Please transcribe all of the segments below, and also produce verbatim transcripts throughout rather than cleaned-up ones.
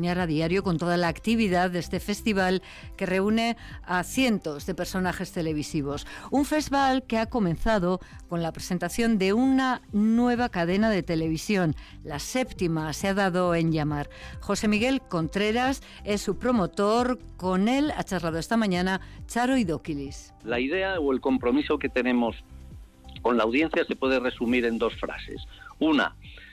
acompañar a diario con toda la actividad de este festival que reúne a cientos de personajes televisivos. Un festival que ha comenzado con la presentación de una nueva cadena de televisión. La séptima se ha dado en llamar. José Miguel Contreras es su promotor. Con él ha charlado esta mañana Charo Idóquilis. La idea o el compromiso que tenemos con la audiencia se puede resumir en dos frases. Una,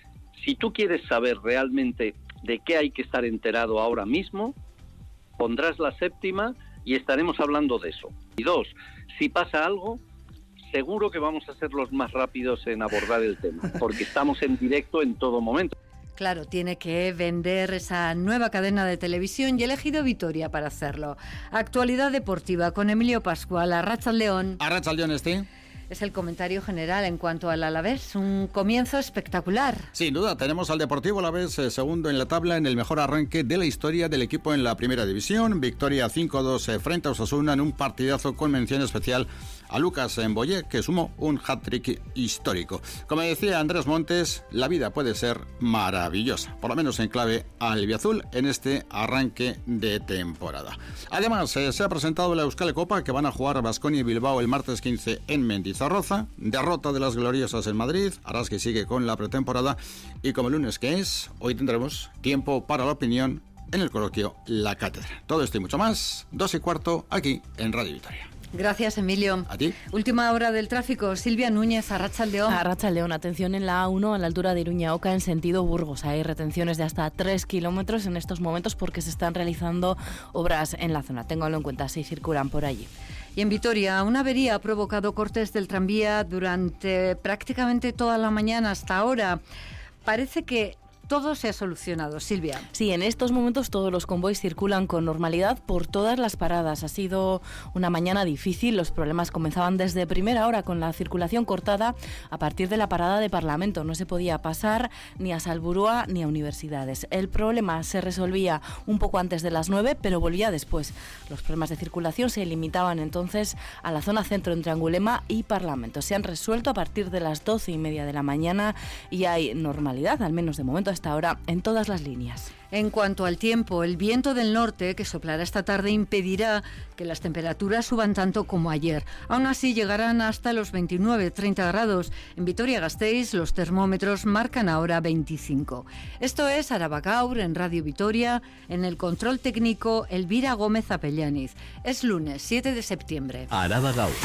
si tú quieres saber realmente de qué hay que estar enterado ahora mismo, pondrás la séptima y estaremos hablando de eso. Y dos, si pasa algo, seguro que vamos a ser los más rápidos en abordar el tema, porque estamos en directo en todo momento. Claro, tiene que vender esa nueva cadena de televisión y he elegido Vitoria para hacerlo. Actualidad deportiva con Emilio Pascual, Arratsaldeon. Arratsaldeon, este. Es el comentario general en cuanto al Alavés. Un comienzo espectacular. Sin duda, tenemos al Deportivo Alavés eh, segundo en la tabla en el mejor arranque de la historia del equipo en la primera división. Victoria cinco dos eh, frente a Osasuna en un partidazo con mención especial a Lucas Mboyé, que sumó un hat-trick histórico. Como decía Andrés Montes, la vida puede ser maravillosa, por lo menos en clave albiazul en este arranque de temporada. Además, eh, se ha presentado la Euskal Copa, que van a jugar Baskonia y Bilbao el martes quince en Mendizorroza. Derrota de las gloriosas en Madrid. Araski sigue con la pretemporada y como el lunes que es, hoy tendremos tiempo para la opinión en el coloquio La Cátedra. Todo esto y mucho más, dos y cuarto, aquí en Radio Vitoria. Gracias, Emilio. A ti. Última hora del tráfico. Silvia Núñez, Arratsaldeon. Arratsaldeon, atención en la A uno a la altura de Iruña-Oca en sentido Burgos. Hay retenciones de hasta tres kilómetros en estos momentos porque se están realizando obras en la zona. Ténganlo en cuenta, si circulan por allí. Y en Vitoria, una avería ha provocado cortes del tranvía durante prácticamente toda la mañana hasta ahora. Parece que todo se ha solucionado, Silvia. Sí, en estos momentos todos los convoys circulan con normalidad por todas las paradas. Ha sido una mañana difícil. Los problemas comenzaban desde primera hora con la circulación cortada a partir de la parada de Parlamento. No se podía pasar ni a Salburua ni a universidades. El problema se resolvía un poco antes de las nueve, pero volvía después. Los problemas de circulación se limitaban entonces a la zona centro entre Angulema y Parlamento. Se han resuelto a partir de las doce y media de la mañana y hay normalidad, al menos de momento, hasta ahora en todas las líneas. En cuanto al tiempo, el viento del norte que soplará esta tarde impedirá que las temperaturas suban tanto como ayer. Aún así llegarán hasta los veintinueve treinta grados. En Vitoria-Gasteiz los termómetros marcan ahora veinticinco. Esto es Arabagaur en Radio Vitoria. En el control técnico, Elvira Gómez Apellaniz. Es lunes siete de septiembre. Arabagaur.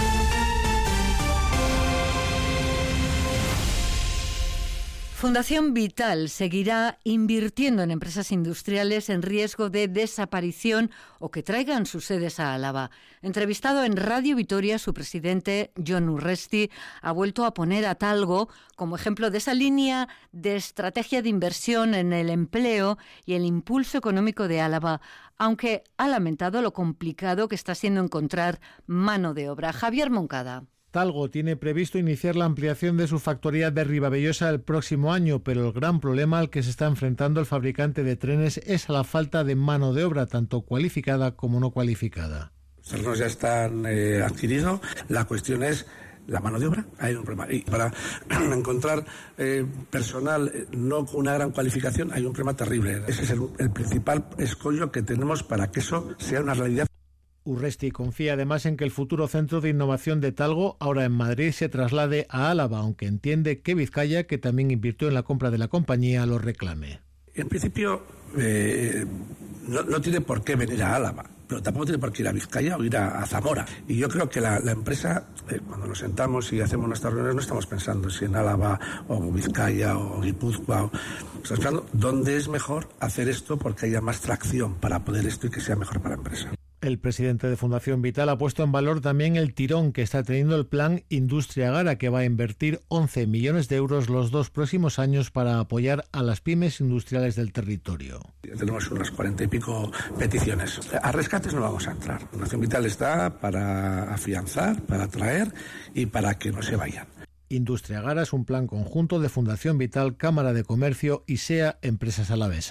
Fundación Vital seguirá invirtiendo en empresas industriales en riesgo de desaparición o que traigan sus sedes a Álava. Entrevistado en Radio Vitoria, su presidente, Jon Urresti, ha vuelto a poner a Talgo como ejemplo de esa línea de estrategia de inversión en el empleo y el impulso económico de Álava, aunque ha lamentado lo complicado que está siendo encontrar mano de obra. Javier Moncada. Talgo tiene previsto iniciar la ampliación de su factoría de Ribavellosa el próximo año, pero el gran problema al que se está enfrentando el fabricante de trenes es a la falta de mano de obra, tanto cualificada como no cualificada. Los terrenos ya están eh, adquiridos, la cuestión es la mano de obra. Hay un problema. Y para encontrar eh, personal eh, no con una gran cualificación hay un problema terrible. Ese es el, el principal escollo que tenemos para que eso sea una realidad. Urresti confía además en que el futuro centro de innovación de Talgo, ahora en Madrid, se traslade a Álava, aunque entiende que Vizcaya, que también invirtió en la compra de la compañía, lo reclame. En principio, eh, no, no tiene por qué venir a Álava, pero tampoco tiene por qué ir a Vizcaya o ir a, a Zamora. Y yo creo que la, la empresa, eh, cuando nos sentamos y hacemos nuestras reuniones, no estamos pensando si en Álava o Vizcaya o Guipúzcoa. O, estamos pensando dónde es mejor hacer esto porque haya más tracción para poder esto y que sea mejor para la empresa. El presidente de Fundación Vital ha puesto en valor también el tirón que está teniendo el plan Industria Gara, que va a invertir once millones de euros los dos próximos años para apoyar a las pymes industriales del territorio. Tenemos unas cuarenta y pico peticiones. A rescates no vamos a entrar. Fundación Vital está para afianzar, para atraer y para que no se vayan. Industria Gara es un plan conjunto de Fundación Vital, Cámara de Comercio y SEA Empresas Alavesas.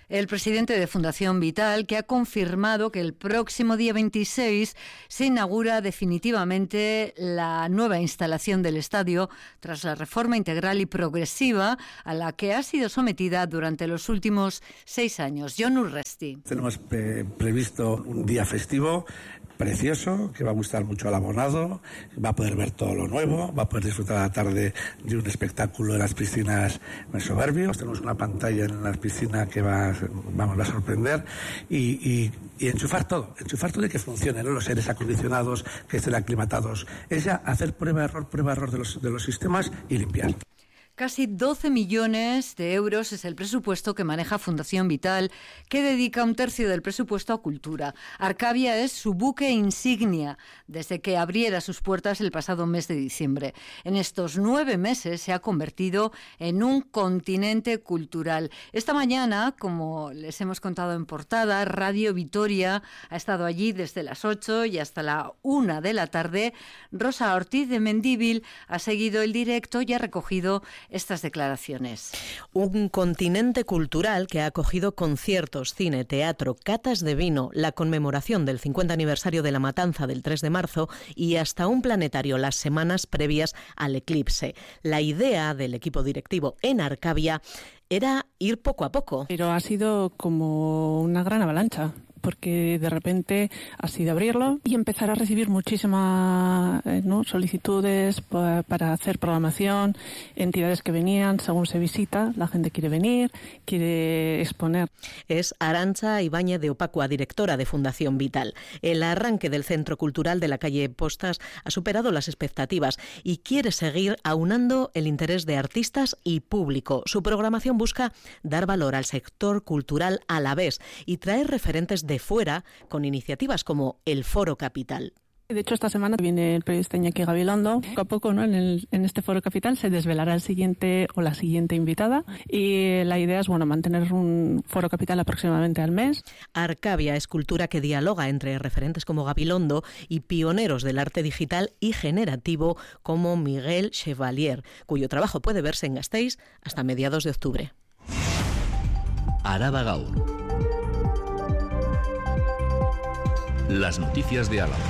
El presidente de Fundación Vital, que ha confirmado que el próximo día veintiséis se inaugura definitivamente la nueva instalación del estadio tras la reforma integral y progresiva a la que ha sido sometida durante los últimos seis años. John Urresti. Tenemos pre- previsto un día festivo precioso, que va a gustar mucho al abonado, va a poder ver todo lo nuevo, va a poder disfrutar a la tarde de un espectáculo de las piscinas soberbios. Tenemos una pantalla en las piscinas que va, vamos, va a sorprender y, y, y enchufar todo, enchufar todo y que funcione, ¿no? Los aires acondicionados, que estén aclimatados. Es ya hacer prueba-error, prueba-error de los, de los sistemas y limpiar. Casi doce millones de euros es el presupuesto que maneja Fundación Vital, que dedica un tercio del presupuesto a cultura. Arcavia es su buque insignia desde que abriera sus puertas el pasado mes de diciembre. En estos nueve meses se ha convertido en un continente cultural. Esta mañana, como les hemos contado en portada, Radio Vitoria ha estado allí desde las ocho y hasta la una de la tarde. Rosa Ortiz de Mendívil ha seguido el directo y ha recogido estas declaraciones. Un continente cultural que ha acogido conciertos, cine, teatro, catas de vino, la conmemoración del cincuenta aniversario de la matanza del tres de marzo y hasta un planetario las semanas previas al eclipse. La idea del equipo directivo en Arcavia era ir poco a poco. Pero ha sido como una gran avalancha, porque de repente ha sido abrirlo y empezar a recibir muchísimas eh, ¿no? solicitudes pa, para hacer programación, entidades que venían, según se visita, la gente quiere venir, quiere exponer. Es Arantxa Ibáñez de Opacua, directora de Fundación Vital. El arranque del Centro Cultural de la calle Postas ha superado las expectativas y quiere seguir aunando el interés de artistas y público. Su programación busca dar valor al sector cultural alavés y traer referentes de fuera con iniciativas como el Foro Capital. De hecho, esta semana viene el periodista Iñaki Gabilondo. Poco a poco, ¿no? En, el, en este Foro Capital se desvelará el siguiente o la siguiente invitada y la idea es, bueno, mantener un Foro Capital aproximadamente al mes. Arcavia es cultura que dialoga entre referentes como Gabilondo y pioneros del arte digital y generativo como Miguel Chevalier, cuyo trabajo puede verse en Gasteiz hasta mediados de octubre. Araba Gaur. Las noticias de Álava.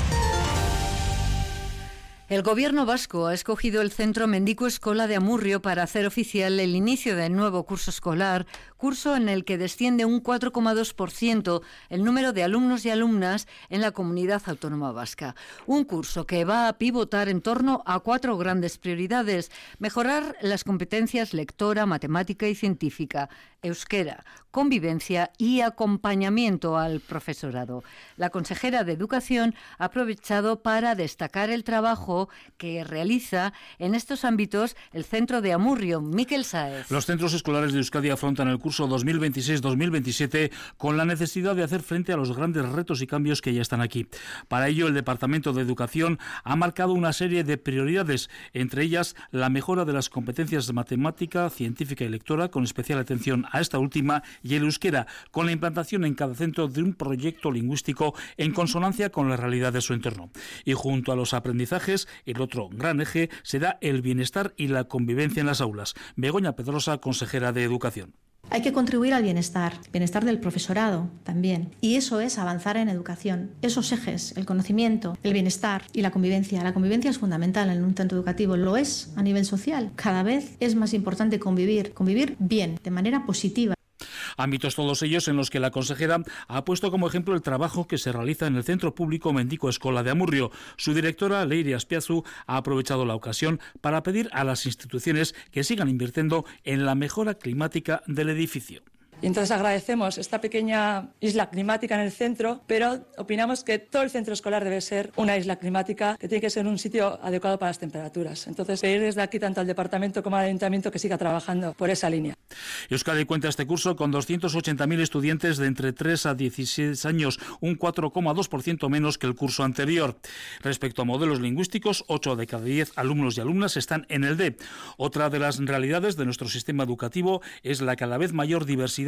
El Gobierno vasco ha escogido el Centro Mendico Escola de Amurrio para hacer oficial el inicio del nuevo curso escolar, curso en el que desciende un cuatro coma dos por ciento el número de alumnos y alumnas en la comunidad autónoma vasca. Un curso que va a pivotar en torno a cuatro grandes prioridades: mejorar las competencias lectora, matemática y científica, euskera, convivencia y acompañamiento al profesorado. La consejera de Educación ha aprovechado para destacar el trabajo que realiza en estos ámbitos el Centro de Amurrio. Miquel Sáez. Los centros escolares de Euskadi afrontan el curso dos mil veintiséis dos mil veintisiete con la necesidad de hacer frente a los grandes retos y cambios que ya están aquí. Para ello, el Departamento de Educación ha marcado una serie de prioridades, entre ellas la mejora de las competencias de matemática, científica y lectora, con especial atención a esta última, y el euskera, con la implantación en cada centro de un proyecto lingüístico en consonancia con la realidad de su entorno. Y junto a los aprendizajes, el otro gran eje será el bienestar y la convivencia en las aulas. Begoña Pedrosa, consejera de Educación. Hay que contribuir al bienestar, bienestar del profesorado también. Y eso es avanzar en educación. Esos ejes, el conocimiento, el bienestar y la convivencia. La convivencia es fundamental en un centro educativo, lo es a nivel social. Cada vez es más importante convivir, convivir bien, de manera positiva. Ámbitos todos ellos en los que la consejera ha puesto como ejemplo el trabajo que se realiza en el Centro Público Mendico Escola de Amurrio. Su directora, Leire Aspiazu, ha aprovechado la ocasión para pedir a las instituciones que sigan invirtiendo en la mejora climática del edificio. Y entonces agradecemos esta pequeña isla climática en el centro, pero opinamos que todo el centro escolar debe ser una isla climática, que tiene que ser un sitio adecuado para las temperaturas. Entonces, pedir desde aquí tanto al departamento como al ayuntamiento que siga trabajando por esa línea. Euskadi cuenta este curso con doscientos ochenta mil estudiantes de entre tres a dieciséis años, un cuatro coma dos por ciento menos que el curso anterior. Respecto a modelos lingüísticos, ocho de cada diez alumnos y alumnas están en el D. Otra de las realidades de nuestro sistema educativo es la cada vez mayor diversidad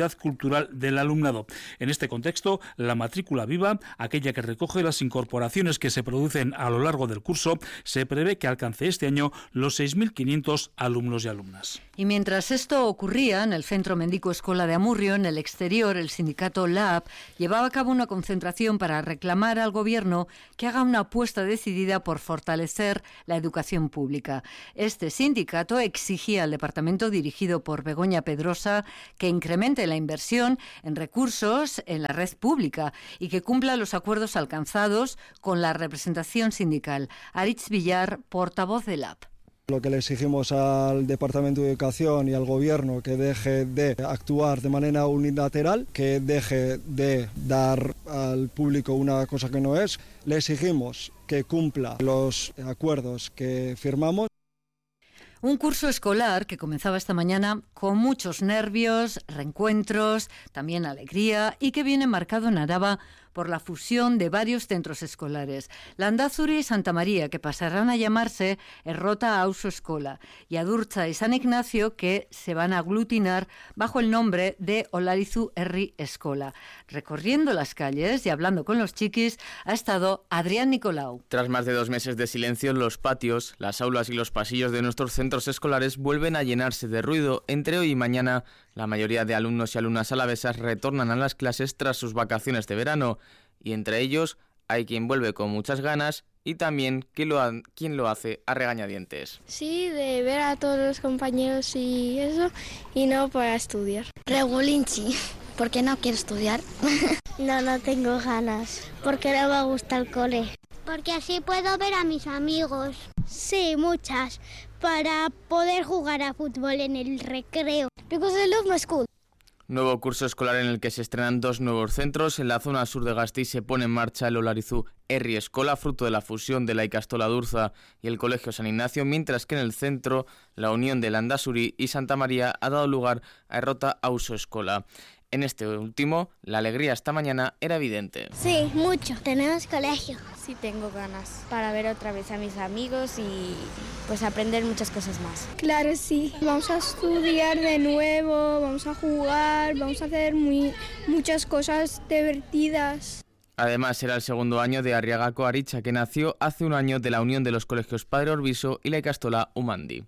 identidad cultural del alumnado. En este contexto, la matrícula viva, aquella que recoge las incorporaciones que se producen a lo largo del curso, se prevé que alcance este año los seis mil quinientos alumnos y alumnas. Y mientras esto ocurría, en el Centro Mendico Escola de Amurrio, en el exterior, el sindicato LAB llevaba a cabo una concentración para reclamar al Gobierno que haga una apuesta decidida por fortalecer la educación pública. Este sindicato exigía al departamento dirigido por Begoña Pedrosa que incremente la inversión en recursos en la red pública y que cumpla los acuerdos alcanzados con la representación sindical. Aritz Villar, portavoz de LAB. Lo que le exigimos al Departamento de Educación y al Gobierno que deje de actuar de manera unilateral, que deje de dar al público una cosa que no es. Le exigimos que cumpla los acuerdos que firmamos. Un curso escolar que comenzaba esta mañana con muchos nervios, reencuentros, también alegría y que viene marcado en Araba por la fusión de varios centros escolares. Landazuri y Santa María, que pasarán a llamarse Errota Auso Escola, y Adurza y San Ignacio, que se van a aglutinar bajo el nombre de Olarizu Herri Escola. Recorriendo las calles y hablando con los chiquis ha estado Adrián Nicolau. Tras más de dos meses de silencio, los patios, las aulas y los pasillos de nuestros centros escolares vuelven a llenarse de ruido. Entre hoy y mañana, la mayoría de alumnos y alumnas alavesas retornan a las clases tras sus vacaciones de verano. Y entre ellos hay quien vuelve con muchas ganas y también quien lo, ha, quien lo hace a regañadientes. Sí, de ver a todos los compañeros y eso, y no para estudiar. Regulinchi, ¿por qué no quiero estudiar? No, no tengo ganas, porque no me gusta el cole. Porque así puedo ver a mis amigos. Sí, muchas, para poder jugar a fútbol en el recreo. Because I love my school. Nuevo curso escolar en el que se estrenan dos nuevos centros. En la zona sur de Gasteiz se pone en marcha el Olarizu Herri Escola, fruto de la fusión de la Ikastola Adurza y el Colegio San Ignacio, mientras que en el centro la unión de Landazuri y Santa María ha dado lugar a Errota Auso Escola. En este último, la alegría esta mañana era evidente. Sí, mucho. Tenemos colegio. Sí, tengo ganas para ver otra vez a mis amigos y pues aprender muchas cosas más. Claro, sí. Vamos a estudiar de nuevo, vamos a jugar, vamos a hacer muy, muchas cosas divertidas. Además, será el segundo año de Arriagaco Aritza, que nació hace un año de la unión de los colegios Padre Orbiso y la Ikastola Umandi.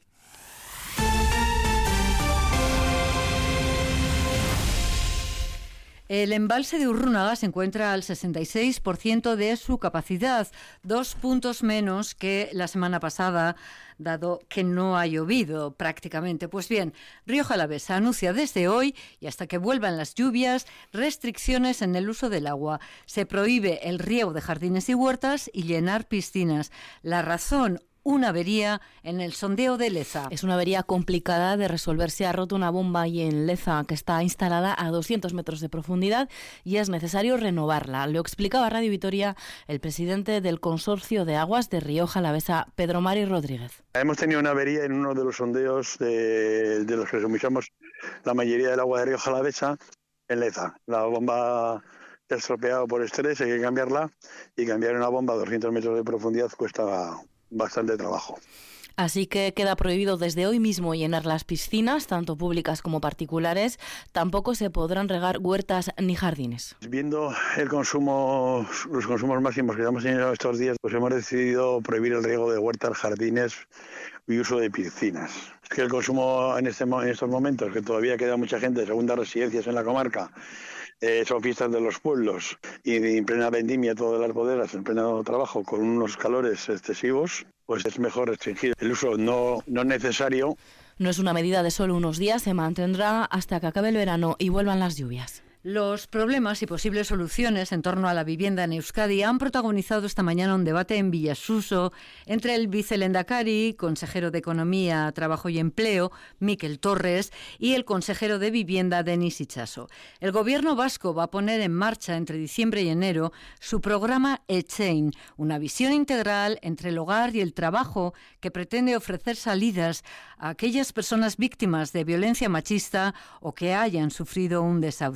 El embalse de Urrunaga se encuentra al sesenta y seis por ciento de su capacidad, dos puntos menos que la semana pasada, dado que no ha llovido prácticamente. Pues bien, Rioja Alavesa anuncia desde hoy y hasta que vuelvan las lluvias restricciones en el uso del agua. Se prohíbe el riego de jardines y huertas y llenar piscinas. La razón: una avería en el sondeo de Leza. Es una avería complicada de resolver. Se ha roto una bomba ahí en Leza que está instalada a doscientos metros de profundidad y es necesario renovarla. Lo explicaba a Radio Vitoria el presidente del Consorcio de Aguas de Rioja Alavesa, Pedro Mari Rodríguez. Hemos tenido una avería en uno de los sondeos de, de los que suministramos la mayoría del agua de Rioja Alavesa en Leza. La bomba se ha estropeado por estrés, hay que cambiarla, y cambiar una bomba a doscientos metros de profundidad cuesta bastante trabajo. Así que queda prohibido desde hoy mismo llenar las piscinas, tanto públicas como particulares. Tampoco se podrán regar huertas ni jardines. Viendo el consumo, los consumos máximos que estamos teniendo estos días, pues hemos decidido prohibir el riego de huertas, jardines y uso de piscinas. Es que el consumo en, este, en estos momentos, que todavía queda mucha gente de segundas residencias en la comarca, Eh, son fiestas de los pueblos y en plena vendimia todas las bodegas, en pleno trabajo con unos calores excesivos, pues es mejor restringir el uso no, no necesario. No es una medida de solo unos días, se mantendrá hasta que acabe el verano y vuelvan las lluvias. Los problemas y posibles soluciones en torno a la vivienda en Euskadi han protagonizado esta mañana un debate en Villasuso entre el vicelendakari, consejero de Economía, Trabajo y Empleo, Miquel Torres, y el consejero de Vivienda, Denis Itxaso. El gobierno vasco va a poner en marcha entre diciembre y enero su programa Etxein, una visión integral entre el hogar y el trabajo que pretende ofrecer salidas a aquellas personas víctimas de violencia machista o que hayan sufrido un desahucio.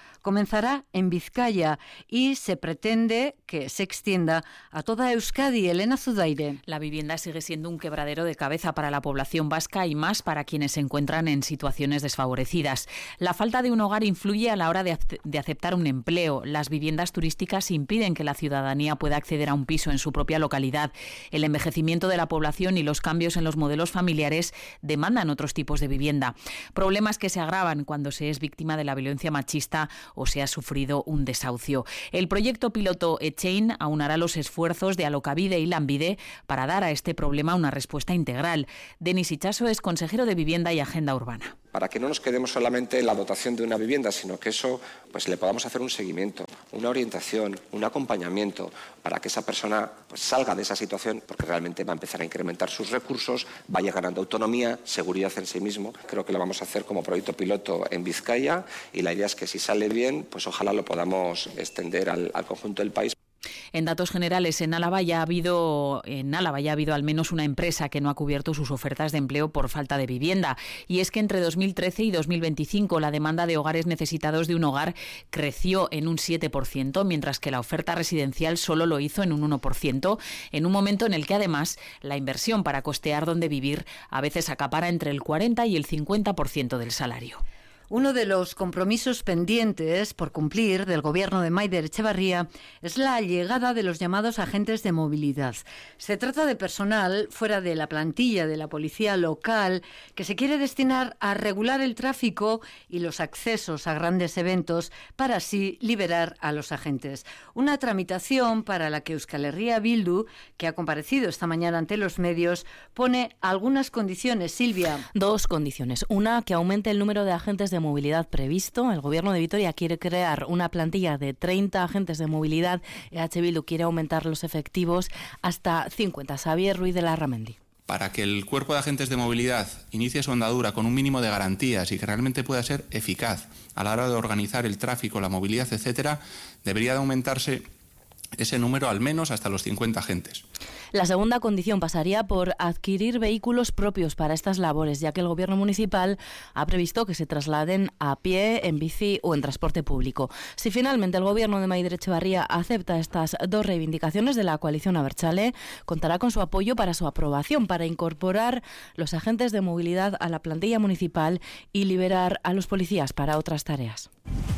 comenzará en Vizcaya y se pretende que se extienda a toda Euskadi. Elena Zudaire. La vivienda sigue siendo un quebradero de cabeza para la población vasca y más para quienes se encuentran en situaciones desfavorecidas. La falta de un hogar influye a la hora de, de aceptar un empleo. Las viviendas turísticas impiden que la ciudadanía pueda acceder a un piso en su propia localidad. El envejecimiento de la población y los cambios en los modelos familiares demandan otros tipos de vivienda. Problemas que se agravan cuando se es víctima de la violencia machista o se ha sufrido un desahucio. El proyecto piloto Echain aunará los esfuerzos de Alokabide y Lanbide para dar a este problema una respuesta integral. Denis Itxaso es consejero de Vivienda y Agenda Urbana. Para que no nos quedemos solamente en la dotación de una vivienda, sino que eso pues le podamos hacer un seguimiento, una orientación, un acompañamiento para que esa persona pues, salga de esa situación, porque realmente va a empezar a incrementar sus recursos, vaya ganando autonomía, seguridad en sí mismo. Creo que lo vamos a hacer como proyecto piloto en Vizcaya y la idea es que si sale bien, pues ojalá lo podamos extender al, al conjunto del país. En datos generales, en Álava ya ha habido en Álava ya ha habido al menos una empresa que no ha cubierto sus ofertas de empleo por falta de vivienda. Y es que entre dos mil trece y dos mil veinticinco la demanda de hogares necesitados de un hogar creció en un siete por ciento, mientras que la oferta residencial solo lo hizo en un uno por ciento, en un momento en el que además la inversión para costear dónde vivir a veces acapara entre el cuarenta y el cincuenta por ciento del salario. Uno de los compromisos pendientes por cumplir del gobierno de Maider Etxebarria es la llegada de los llamados agentes de movilidad. Se trata de personal fuera de la plantilla de la policía local que se quiere destinar a regular el tráfico y los accesos a grandes eventos para así liberar a los agentes. Una tramitación para la que Euskal Herria Bildu, que ha comparecido esta mañana ante los medios, pone algunas condiciones. Silvia. Dos condiciones. Una, que aumente el número de agentes de de movilidad previsto. El Gobierno de Vitoria quiere crear una plantilla de treinta agentes de movilidad. E H Bildu quiere aumentar los efectivos hasta cincuenta. Xavier Ruiz de Larramendi. Para que el cuerpo de agentes de movilidad inicie su andadura con un mínimo de garantías y que realmente pueda ser eficaz a la hora de organizar el tráfico, la movilidad, etcétera, debería de aumentarse ese número al menos hasta los cincuenta agentes. La segunda condición pasaría por adquirir vehículos propios para estas labores, ya que el Gobierno municipal ha previsto que se trasladen a pie, en bici o en transporte público. Si finalmente el Gobierno de Maider Etxebarria acepta estas dos reivindicaciones de la coalición Abertzale, contará con su apoyo para su aprobación, para incorporar los agentes de movilidad a la plantilla municipal y liberar a los policías para otras tareas.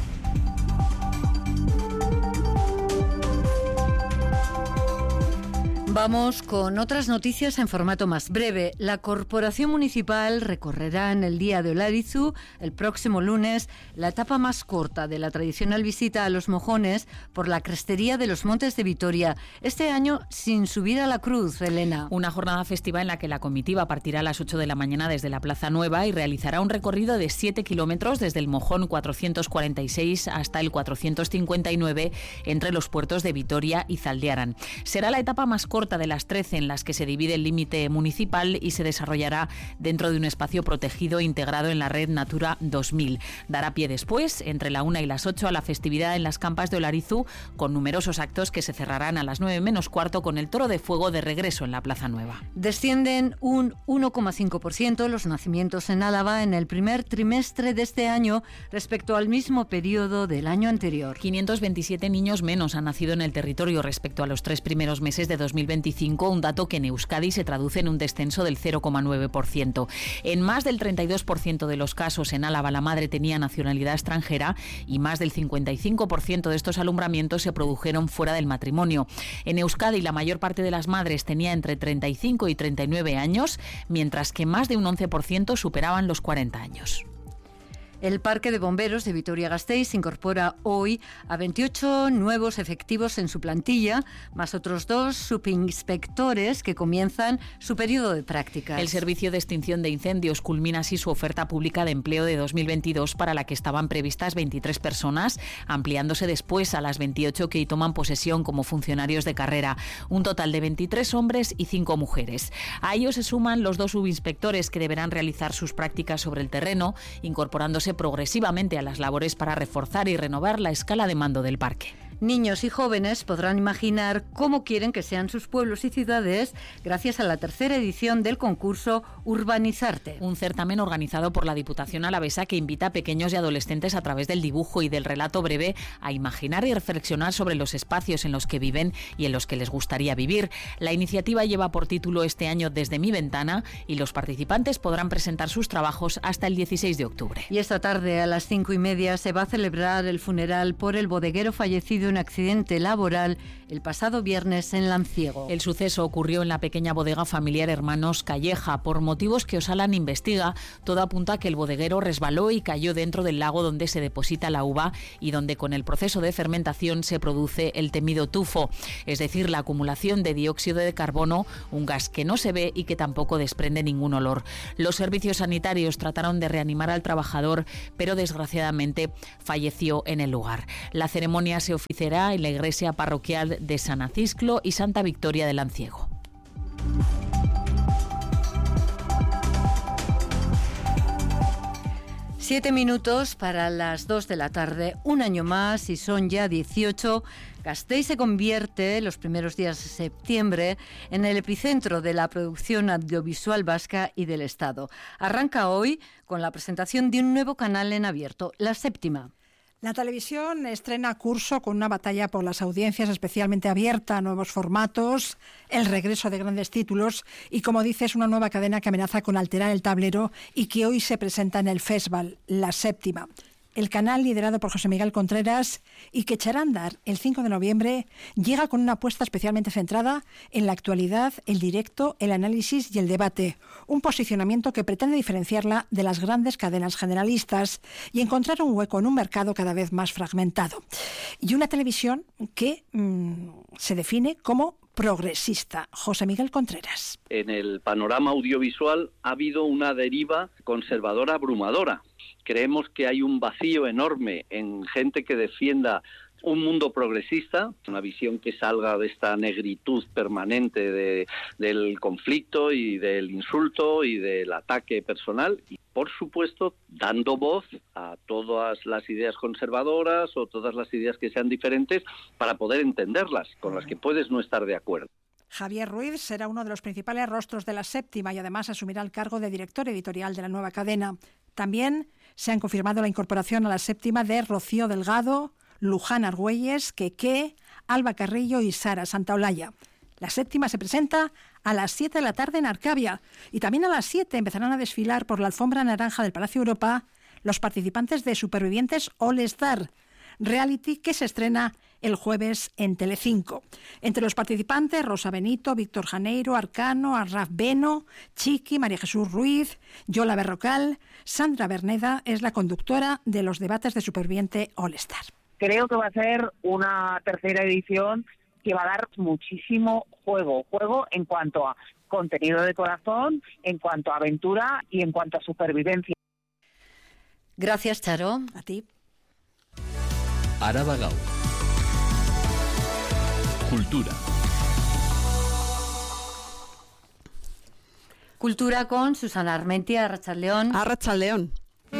Vamos con otras noticias en formato más breve. La Corporación Municipal recorrerá en el Día de Olarizu, el próximo lunes, la etapa más corta de la tradicional visita a los mojones por la crestería de los Montes de Vitoria. Este año sin subir a la cruz, Elena. Una jornada festiva en la que la comitiva partirá a las ocho de la mañana desde la Plaza Nueva y realizará un recorrido de siete kilómetros desde el mojón cuatrocientos cuarenta y seis hasta el cuatrocientos cincuenta y nueve entre los puertos de Vitoria y Zaldiaran. Será la etapa más corta de las trece en las que se divide el límite municipal y se desarrollará dentro de un espacio protegido integrado en la red Natura dos mil. Dará pie después, entre la una y las ocho, a la festividad en las campas de Olarizu, con numerosos actos que se cerrarán a las nueve menos cuarto con el toro de fuego de regreso en la Plaza Nueva. Descienden un uno coma cinco por ciento los nacimientos en Álava en el primer trimestre de este año respecto al mismo periodo del año anterior. quinientos veintisiete niños menos han nacido en el territorio respecto a los tres primeros meses de dos mil veinticinco, un dato que en Euskadi se traduce en un descenso del cero coma nueve por ciento. En más del treinta y dos por ciento de los casos en Álava la madre tenía nacionalidad extranjera y más del cincuenta y cinco por ciento de estos alumbramientos se produjeron fuera del matrimonio. En Euskadi la mayor parte de las madres tenía entre treinta y cinco y treinta y nueve años, mientras que más de un once por ciento superaban los cuarenta años. El Parque de Bomberos de Vitoria-Gasteiz incorpora hoy a veintiocho nuevos efectivos en su plantilla, más otros dos subinspectores que comienzan su periodo de prácticas. El Servicio de Extinción de Incendios culmina así su oferta pública de empleo de dos mil veintidós, para la que estaban previstas veintitrés personas, ampliándose después a las veintiocho que toman posesión como funcionarios de carrera. Un total de veintitrés hombres y cinco mujeres. A ellos se suman los dos subinspectores que deberán realizar sus prácticas sobre el terreno, incorporándose progresivamente a las labores para reforzar y renovar la escala de mando del parque. Niños y jóvenes podrán imaginar cómo quieren que sean sus pueblos y ciudades gracias a la tercera edición del concurso Urbanizarte. Un certamen organizado por la Diputación Alavesa que invita a pequeños y adolescentes a través del dibujo y del relato breve a imaginar y reflexionar sobre los espacios en los que viven y en los que les gustaría vivir. La iniciativa lleva por título este año Desde mi ventana y los participantes podrán presentar sus trabajos hasta el dieciséis de octubre. Y esta tarde a las cinco y media se va a celebrar el funeral por el bodeguero fallecido en accidente laboral el pasado viernes en Lanciego. El suceso ocurrió en la pequeña bodega familiar Hermanos Calleja. Por motivos que Osalan investiga, todo apunta a que el bodeguero resbaló y cayó dentro del lago donde se deposita la uva y donde con el proceso de fermentación se produce el temido tufo, es decir, la acumulación de dióxido de carbono, un gas que no se ve y que tampoco desprende ningún olor. Los servicios sanitarios trataron de reanimar al trabajador, pero desgraciadamente falleció en el lugar. La ceremonia se oficiará en la iglesia parroquial de San Acisclo y Santa Victoria de Lanciego. Siete minutos para las dos de la tarde, un año más y son ya dieciocho. Gasteiz se convierte los primeros días de septiembre en el epicentro de la producción audiovisual vasca y del Estado. Arranca hoy con la presentación de un nuevo canal en abierto, La Séptima. La televisión estrena curso con una batalla por las audiencias especialmente abierta a nuevos formatos, el regreso de grandes títulos y, como dices, una nueva cadena que amenaza con alterar el tablero y que hoy se presenta en el Festival, La Séptima. El canal, liderado por José Miguel Contreras y que echará a andar el cinco de noviembre, llega con una apuesta especialmente centrada en la actualidad, el directo, el análisis y el debate. Un posicionamiento que pretende diferenciarla de las grandes cadenas generalistas y encontrar un hueco en un mercado cada vez más fragmentado. Y una televisión que mmm, se define como progresista. José Miguel Contreras. En el panorama audiovisual ha habido una deriva conservadora abrumadora. Creemos que hay un vacío enorme en gente que defienda un mundo progresista, una visión que salga de esta negritud permanente de, del conflicto y del insulto y del ataque personal y, por supuesto, dando voz a todas las ideas conservadoras o todas las ideas que sean diferentes para poder entenderlas, con las que puedes no estar de acuerdo. Javier Ruiz será uno de los principales rostros de La Séptima y además asumirá el cargo de director editorial de la nueva cadena. También se han confirmado la incorporación a La Séptima de Rocío Delgado, Luján Argüelles, Keke, Alba Carrillo y Sara Santaolalla. La Séptima se presenta a las siete de la tarde en Arcavia y también a las siete empezarán a desfilar por la alfombra naranja del Palacio Europa los participantes de Supervivientes All Star, reality que se estrena el jueves en Telecinco. Entre los participantes, Rosa Benito, Víctor Janeiro, Arcano, Arraf Beno, Chiqui, María Jesús Ruiz, Yola Berrocal. Sandra Berneda es la conductora de los debates de Superviviente All Star. Creo que va a ser una tercera edición que va a dar muchísimo juego, juego en cuanto a contenido de corazón, en cuanto a aventura y en cuanto a supervivencia. Gracias, Charo. A ti. Araba Gau. Cultura. Cultura con Susana Armentia, Arratsaldeon. Arratsaldeon.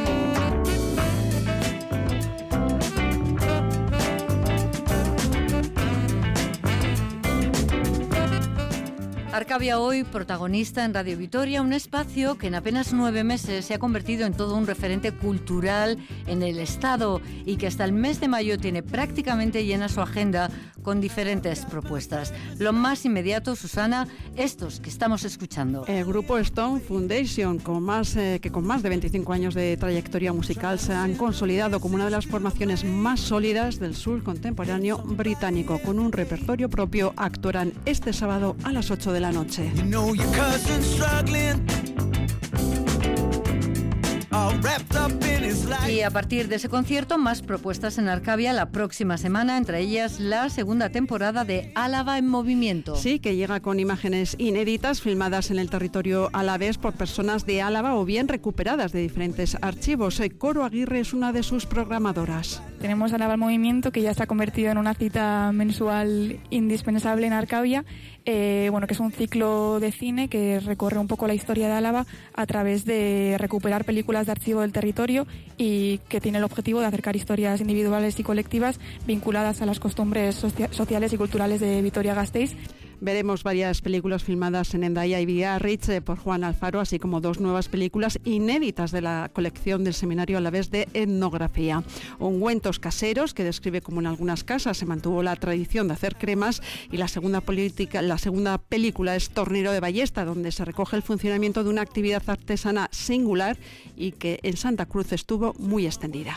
Arcavia hoy, protagonista en Radio Vitoria, un espacio que en apenas nueve meses se ha convertido en todo un referente cultural en el Estado y que hasta el mes de mayo tiene prácticamente llena su agenda con diferentes propuestas. Lo más inmediato, Susana, estos que estamos escuchando. El grupo Stone Foundation, con más, eh, que con más de veinticinco años de trayectoria musical, se han consolidado como una de las formaciones más sólidas del sur contemporáneo británico. Con un repertorio propio, actuarán este sábado a las ocho de la noche. You know your cousin's struggling. Y a partir de ese concierto, más propuestas en Arcavia la próxima semana, entre ellas la segunda temporada de Álava en Movimiento. Sí, que llega con imágenes inéditas filmadas en el territorio alavés por personas de Álava o bien recuperadas de diferentes archivos. Coro Aguirre es una de sus programadoras. Tenemos Álava al Movimiento, que ya se ha convertido en una cita mensual indispensable en Arcavia, eh, bueno, que es un ciclo de cine que recorre un poco la historia de Álava a través de recuperar películas de archivo del territorio y que tiene el objetivo de acercar historias individuales y colectivas vinculadas a las costumbres socia- sociales y culturales de Vitoria-Gasteiz. Veremos varias películas filmadas en Hendaya y Biarritz eh, por Juan Alfaro, así como dos nuevas películas inéditas de la colección del Seminario Alavés de Etnografía. Ungüentos caseros, que describe como en algunas casas se mantuvo la tradición de hacer cremas, y la segunda, política, la segunda película es Tornero de Ballesta, donde se recoge el funcionamiento de una actividad artesana singular y que en Santa Cruz estuvo muy extendida.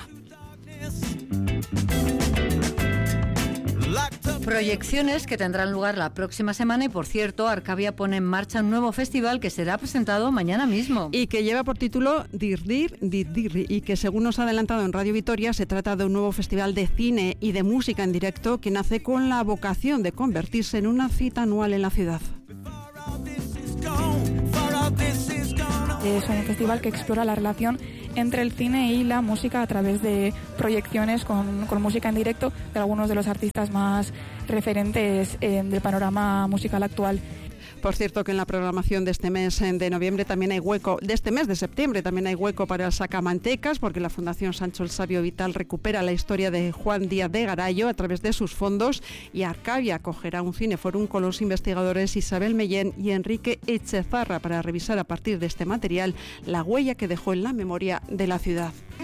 Proyecciones que tendrán lugar la próxima semana y, por cierto, Arcavia pone en marcha un nuevo festival que será presentado mañana mismo. Y que lleva por título Dirdir Dirdir y que, según nos ha adelantado en Radio Vitoria, se trata de un nuevo festival de cine y de música en directo que nace con la vocación de convertirse en una cita anual en la ciudad. Es un festival que explora la relación entre el cine y la música a través de proyecciones con, con música en directo de algunos de los artistas más referentes eh, del panorama musical actual. Por cierto, que en la programación de este mes de noviembre también hay hueco, de este mes de septiembre también hay hueco para el Sacamantecas, porque la Fundación Sancho el Sabio Vital recupera la historia de Juan Díaz de Garayo a través de sus fondos, y Arcavia acogerá un cineforum con los investigadores Isabel Mellén y Enrique Echezarra para revisar a partir de este material la huella que dejó en la memoria de la ciudad.